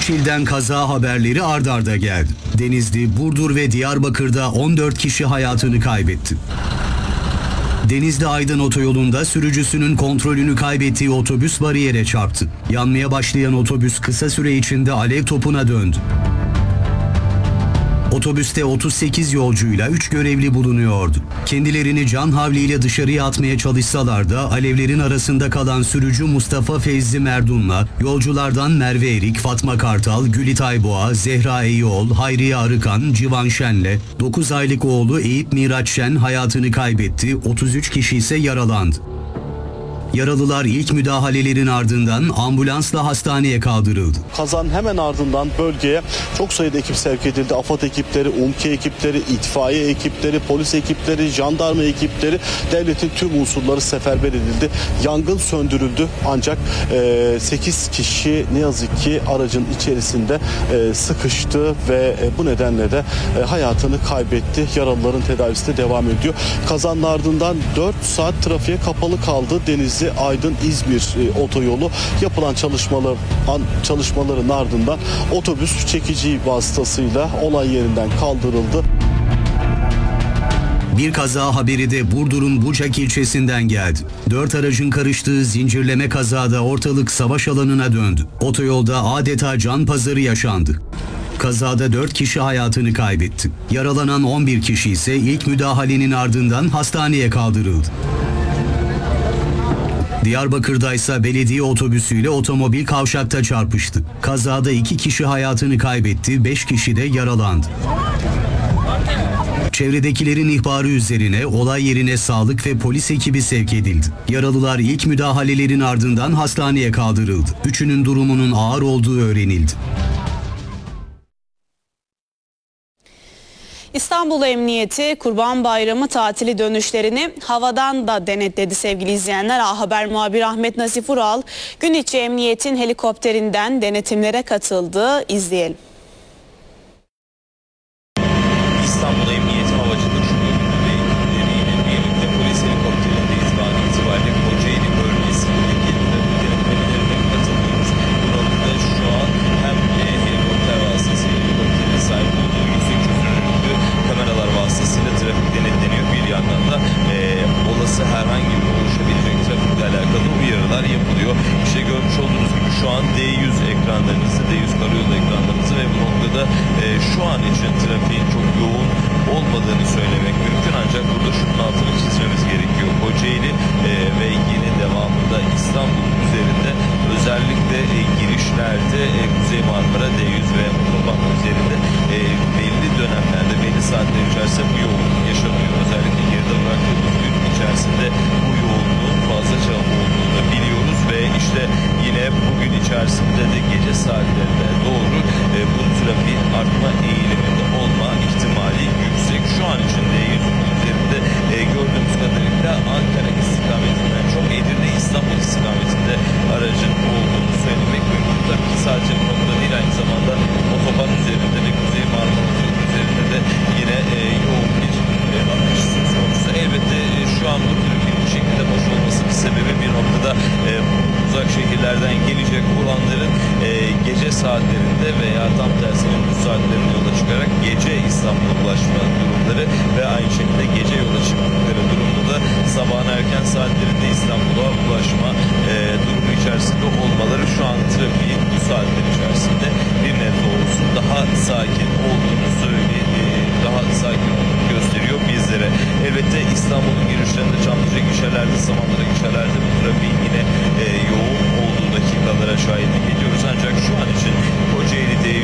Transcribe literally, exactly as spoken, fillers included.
üç ilden kaza haberleri ard arda geldi. Denizli, Burdur ve Diyarbakır'da on dört kişi hayatını kaybetti. Denizli Aydın otoyolunda sürücüsünün kontrolünü kaybettiği otobüs bariyere çarptı. Yanmaya başlayan otobüs kısa süre içinde alev topuna döndü. Otobüste otuz sekiz yolcuyla üç görevli bulunuyordu. Kendilerini can havliyle dışarıya atmaya çalışsalar da alevlerin arasında kalan sürücü Mustafa Feyzi Merdun'la yolculardan Merve Erik, Fatma Kartal, Gülitay Boğa, Zehra Eyoğlu, Hayriye Arıkan, Civan Şen'le dokuz aylık oğlu Eyüp Miraç Şen hayatını kaybetti, otuz üç kişi ise yaralandı. Yaralılar ilk müdahalelerin ardından ambulansla hastaneye kaldırıldı. Kazanın hemen ardından bölgeye çok sayıda ekip sevk edildi. AFAD ekipleri, UMKE ekipleri, itfaiye ekipleri, polis ekipleri, jandarma ekipleri, devletin tüm unsurları seferber edildi. Yangın söndürüldü ancak e, sekiz kişi ne yazık ki aracın içerisinde e, sıkıştı ve e, bu nedenle de e, hayatını kaybetti. Yaralıların tedavisi de devam ediyor. Kazanın ardından dört saat trafiğe kapalı kaldı Denizli Aydın-İzmir e, otoyolu. Yapılan çalışmalar, an, çalışmaların ardından otobüs çekici vasıtasıyla olay yerinden kaldırıldı. Bir kaza haberi de Burdur'un Bucak ilçesinden geldi. Dört aracın karıştığı zincirleme kazada ortalık savaş alanına döndü. Otoyolda adeta can pazarı yaşandı. Kazada dört kişi hayatını kaybetti. Yaralanan on bir kişi ise ilk müdahalenin ardından hastaneye kaldırıldı. Diyarbakır'da ise belediye otobüsüyle otomobil kavşakta çarpıştı. Kazada iki kişi hayatını kaybetti, beş kişi de yaralandı. Çevredekilerin ihbarı üzerine olay yerine sağlık ve polis ekibi sevk edildi. Yaralılar ilk müdahalelerin ardından hastaneye kaldırıldı. Üçünün durumunun ağır olduğu öğrenildi. İstanbul Emniyeti Kurban Bayramı tatili dönüşlerini havadan da denetledi sevgili izleyenler. A Haber muhabiri Ahmet Nazif Ural gün içi emniyetin helikopterinden denetimlere katıldı. İzleyelim. İstanbul Emniyeti Havacılık Şube'nin ve ekipleriyle birlikte polis helikopterindeyiz. An itibariyle Kocaeli bölgesindeki denetlemelerine katılıyoruz. Bu noktada şu an hem helikopter vasıtasıyla helikopterin sahip olduğu yüksek çözünürlüklü kameralar vasıtasıyla trafik denetleniyor. Bir yandan da e, olası herhangi bir oluşabilecek trafikle alakalı uyarılar yapılıyor. İşte görmüş olduğunuz gibi şu an D yüz ekranlarınızı, D yüz karayolu ekranlarınızı ve bu noktada e, şu an için trafiğin çok yoğun olmadığını söylemek mümkün, ancak burada şunun altını çizmemiz gerekiyor. Kocaeli e, ve yine devamında İstanbul üzerinde özellikle e, girişlerde e, Kuzey Marmara D yüz ve otoban üzerinde e, belli dönemlerde, belli saatler içerisinde bu yoğunluk yaşanıyor. Özellikle geride bıraktığımız gün içerisinde bu yoğunluğun fazlaca olduğunu biliyoruz ve işte yine bugün içerisinde de gece saatlerine doğru e, bu trafiğin artma eğiliminde olma ihtimali yüksek. Şu an için D yüzün üzerinde e, gördüğümüz kadarıyla Ankara istikametinden çok Edirne İstanbul istikametinde aracın olduğunu söylemek mümkün. Tabii ki sadece bu noktada değil, aynı zamanda otoban üzerinde ve Kuzey Marmara üzerinde de yine e, yoğun bir e, akış söz konusu. Elbette e, şu an bu trafiğin bu şekilde boş olmasının sebebi bir noktada e, uzak şehirlerden gelecek olanların e, gece saatlerinde veya tam tersine bu saatlerinde yola çıkarak gece İstanbul'a ulaşma durumları ve aynı şekilde gece yola çıktıkları durumda da sabahın erken saatlerinde İstanbul'a ulaşma e, durumu içerisinde olmaları şu an trafiğin bu saatler içerisinde bir nebze olsun daha sakin olduğunu söylüyor, e, daha sakin olduğunu gösteriyor bizlere. Elbette İstanbul'un girişlerinde, Çamlıca gişelerde, Samandıra gişelerde bu trafiğin yine e,